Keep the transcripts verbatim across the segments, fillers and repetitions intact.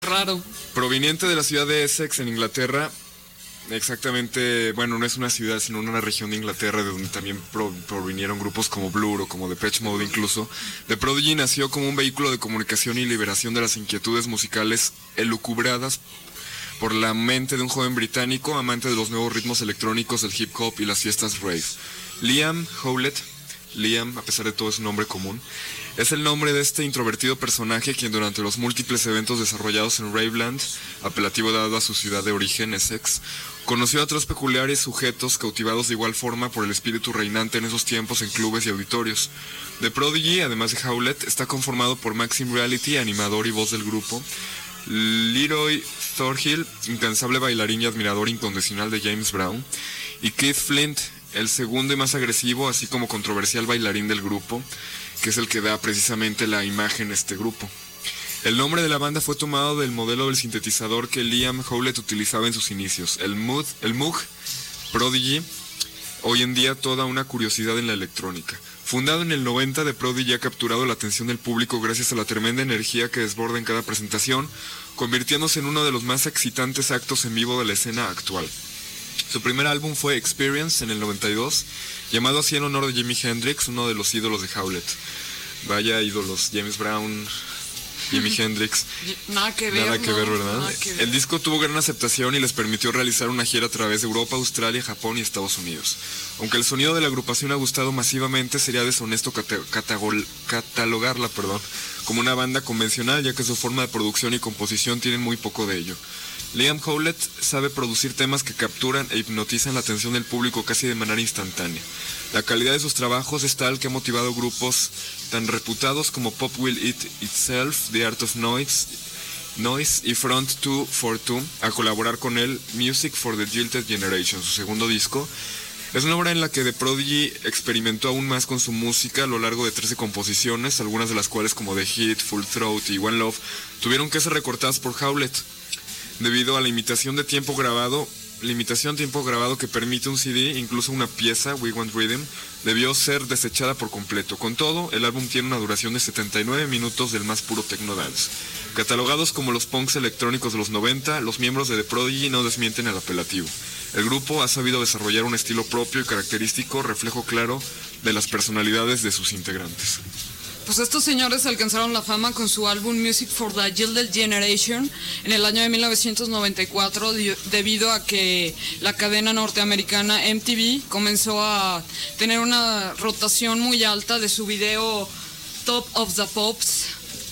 Raro. Proveniente de la ciudad de Essex, en Inglaterra. Exactamente, bueno, no es una ciudad, sino una región de Inglaterra de donde también pro, provinieron grupos como Blur o como Depeche Mode incluso. The Prodigy nació como un vehículo de comunicación y liberación de las inquietudes musicales elucubradas por la mente de un joven británico amante de los nuevos ritmos electrónicos, el hip hop y las fiestas rave. Liam Howlett, Liam, a pesar de todo es un nombre común, es el nombre de este introvertido personaje quien durante los múltiples eventos desarrollados en Raveland, apelativo dado a su ciudad de origen, Essex, conoció a otros peculiares sujetos cautivados de igual forma por el espíritu reinante en esos tiempos en clubes y auditorios. The Prodigy, además de Howlett, está conformado por Maxim Reality, animador y voz del grupo, Leroy Thorhill, incansable bailarín y admirador incondicional de James Brown, y Keith Flint, el segundo y más agresivo, así como controversial bailarín del grupo, que es el que da precisamente la imagen a este grupo. El nombre de la banda fue tomado del modelo del sintetizador que Liam Howlett utilizaba en sus inicios, el Moog, el Moog Prodigy, hoy en día toda una curiosidad en la electrónica. Fundado en el noventa, The Prodigy ha capturado la atención del público gracias a la tremenda energía que desborda en cada presentación, convirtiéndose en uno de los más excitantes actos en vivo de la escena actual. Su primer álbum fue Experience en el noventa y dos, llamado así en honor de Jimi Hendrix, uno de los ídolos de Howlett. Vaya ídolos, James Brown, Jimi Hendrix. Nada que ver, Nada que no, ver, ¿verdad? nada que ver. El disco tuvo gran aceptación y les permitió realizar una gira a través de Europa, Australia, Japón y Estados Unidos. Aunque el sonido de la agrupación ha gustado masivamente, sería deshonesto cata- catagol- catalogarla perdón, como una banda convencional, ya que su forma de producción y composición tienen muy poco de ello. Liam Howlett sabe producir temas que capturan e hipnotizan la atención del público casi de manera instantánea. La calidad de sus trabajos es tal que ha motivado grupos tan reputados como Pop Will Eat Itself, The Art of Noise, Noise y Front dos cuarenta y dos a colaborar con él. Music for the Jilted Generation, su segundo disco, es una obra en la que The Prodigy experimentó aún más con su música a lo largo de trece composiciones, algunas de las cuales como The Hit, Full Throat y One Love tuvieron que ser recortadas por Howlett debido a la imitación de tiempo grabado, limitación tiempo grabado que permite un C D, incluso una pieza, We Want Rhythm, debió ser desechada por completo. Con todo, el álbum tiene una duración de setenta y nueve minutos del más puro techno dance. Catalogados como los punks electrónicos de los noventa, los miembros de The Prodigy no desmienten el apelativo. El grupo ha sabido desarrollar un estilo propio y característico, reflejo claro de las personalidades de sus integrantes. Pues estos señores alcanzaron la fama con su álbum Music for the Gilded Generation en el año de mil novecientos noventa y cuatro, debido a que la cadena norteamericana M T V comenzó a tener una rotación muy alta de su video Top of the Pops.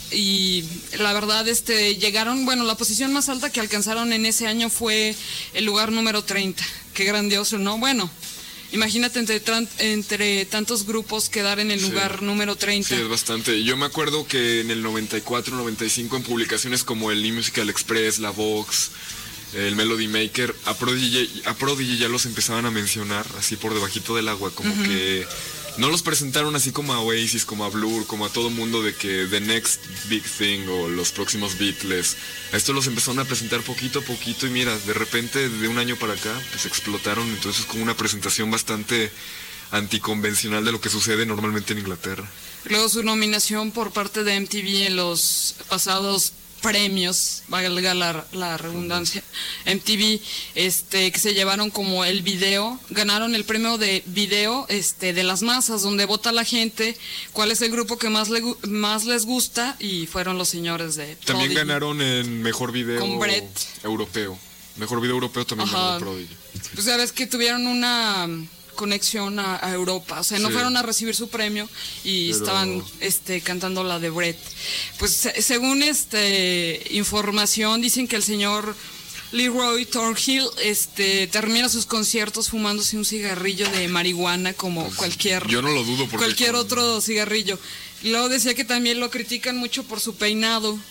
Y la verdad, este, llegaron, bueno, la posición más alta que alcanzaron en ese año fue el lugar número treinta. Qué grandioso, ¿no? Bueno, imagínate entre, entre tantos grupos quedar en el lugar sí. número treinta. Sí, es bastante. Yo me acuerdo que en el noventa y cuatro, noventa y cinco, en publicaciones como el eMusical Express, la Vox, el Melody Maker, a Prodigy, a Prodigy ya los empezaban a mencionar así por debajito del agua, como uh-huh. que no los presentaron así como a Oasis, como a Blur, como a todo mundo de que The Next Big Thing o los próximos Beatles. A esto los empezaron a presentar poquito a poquito y mira, de repente de un año para acá pues explotaron. Entonces es como una presentación bastante anticonvencional de lo que sucede normalmente en Inglaterra. Luego su nominación por parte de M T V en los pasados premios, valga la, la redundancia, M T V, este, que se llevaron como el video, ganaron el premio de video este, de las masas, donde vota la gente cuál es el grupo que más, le, más les gusta, y fueron los señores de Prodigy. También ganaron en mejor video con Brett. Europeo, mejor video europeo también Ajá. ganó Prodigy. Pues ya ves que tuvieron una conexión a, a Europa, o sea, no sí. fueron a recibir su premio y Pero... estaban este, cantando la de Brett. Pues se, según este información, dicen que el señor Leroy Thorhill este, termina sus conciertos fumándose un cigarrillo de marihuana como pues, cualquier, yo no lo dudo porque cualquier con... otro cigarrillo. Y luego decía que también lo critican mucho por su peinado,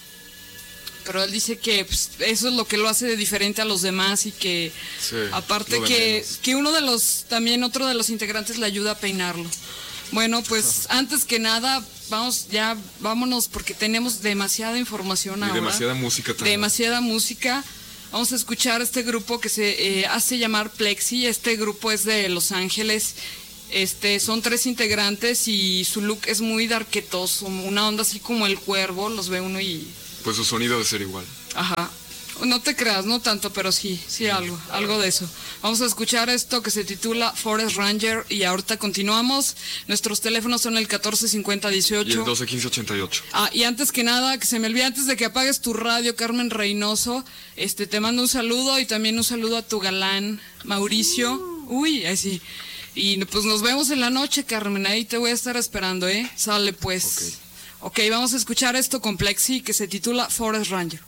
pero él dice que pues, eso es lo que lo hace de diferente a los demás y que sí, aparte que, que uno de los, también otro de los integrantes le ayuda a peinarlo. Bueno, pues antes que nada, vamos ya, vámonos porque tenemos demasiada información y ahora. demasiada música también. Demasiada música. Vamos a escuchar este grupo que se eh, hace llamar Plexi. Este grupo es de Los Ángeles. Este, son tres integrantes y su look es muy darketoso, una onda así como El Cuervo, los ve uno y pues su sonido debe ser igual. Ajá. No te creas, no tanto, pero sí, sí algo, algo de eso. Vamos a escuchar esto que se titula Forest Ranger y ahorita continuamos. Nuestros teléfonos son el catorce cincuenta dieciocho. Y el doce quince ochenta y ocho. Ah, y antes que nada, que se me olvide, antes de que apagues tu radio, Carmen Reynoso, este, te mando un saludo y también un saludo a tu galán, Mauricio. Uy, ahí sí. Y pues nos vemos en la noche, Carmen, ahí te voy a estar esperando, ¿eh? Sale pues. Ok, okay, vamos a escuchar esto con Plexi que se titula Forest Ranger.